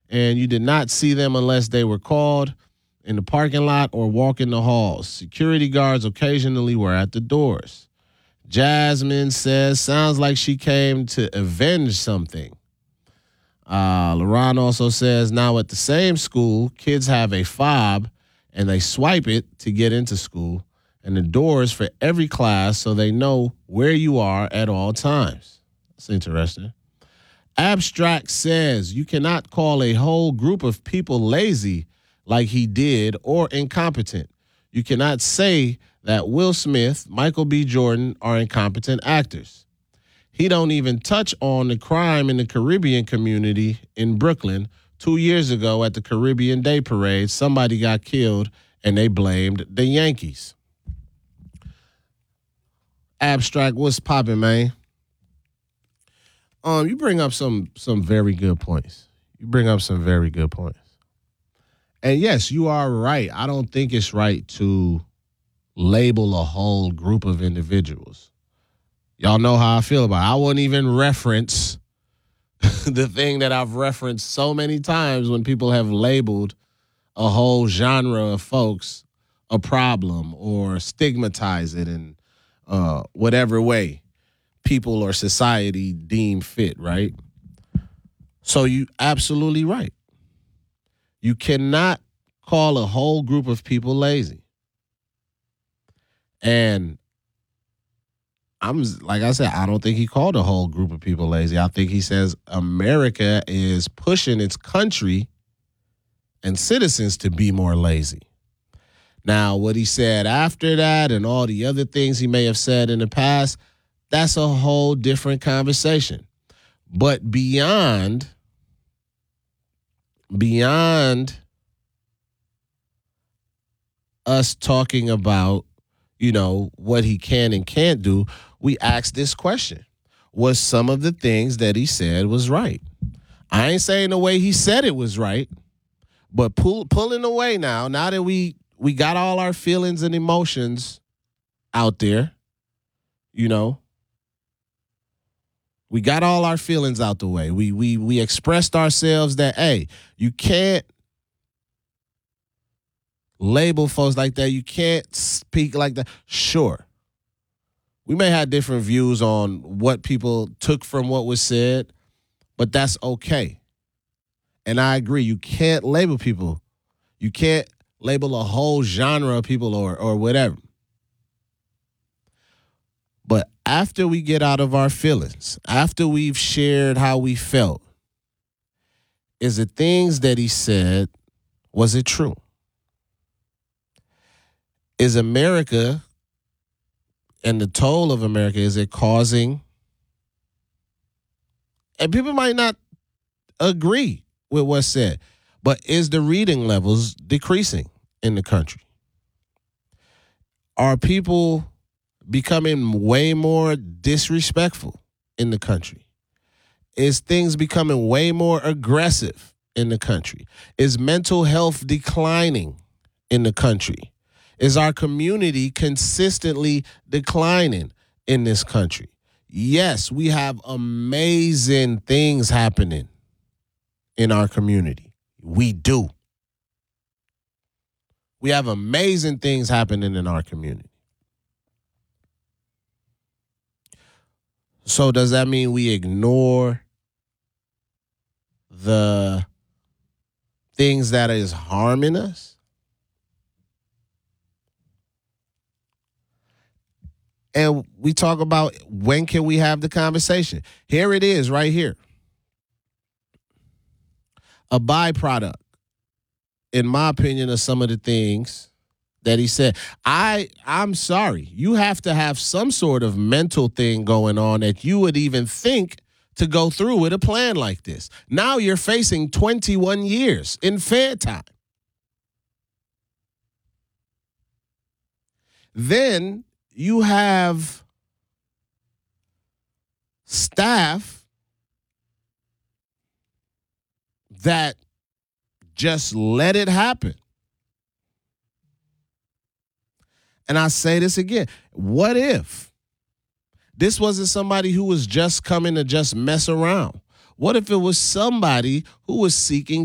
and you did not see them unless they were called in the parking lot or walking the halls. Security guards occasionally were at the doors. Jasmine says, sounds like she came to avenge something. LaRon also says, now at the same school, kids have a fob and they swipe it to get into school, and the doors for every class so they know where you are at all times. That's interesting. Abstract says, you cannot call a whole group of people lazy like he did or incompetent. You cannot say that Will Smith, Michael B. Jordan are incompetent actors. He don't even touch on the crime in the Caribbean community in Brooklyn. 2 years ago at the Caribbean Day Parade, somebody got killed and they blamed the Yankees. Abstract, what's popping, man? You bring up some very good points. And yes, you are right. I don't think it's right to label a whole group of individuals. Y'all know how I feel about it. I wouldn't even reference the thing that I've referenced so many times when people have labeled a whole genre of folks a problem or stigmatize it in whatever way people or society deem fit, right? So you absolutely right. You cannot call a whole group of people lazy. And like I said, I don't think he called a whole group of people lazy. I think he says America is pushing its country and citizens to be more lazy. Now, what he said after that and all the other things he may have said in the past, that's a whole different conversation. But beyond us talking about, what he can and can't do, we asked this question. Was some of the things that he said was right? I ain't saying the way he said it was right, but pulling away now that we got all our feelings and emotions out there, we got all our feelings out the way. We expressed ourselves that, hey, you can't label folks like that. You can't speak like that. Sure. We may have different views on what people took from what was said, but that's okay. And I agree. You can't label people. You can't label a whole genre of people or whatever. But after we get out of our feelings, after we've shared how we felt, is the things that he said, was it true? Is America and the toll of America, is it causing, and people might not agree with what's said, but is the reading levels decreasing in the country? Are people becoming way more disrespectful in the country? Is things becoming way more aggressive in the country? Is mental health declining in the country? Is our community consistently declining in this country? Yes, we have amazing things happening in our community. We do. We have amazing things happening in our community. So does that mean we ignore the things that is harming us? And we talk about when can we have the conversation. Here it is right here. A byproduct, in my opinion, of some of the things that he said. I'm sorry. You have to have some sort of mental thing going on that you would even think to go through with a plan like this. Now you're facing 21 years in fair time. Then you have staff that just let it happen. And I say this again. What if this wasn't somebody who was just coming to just mess around? What if it was somebody who was seeking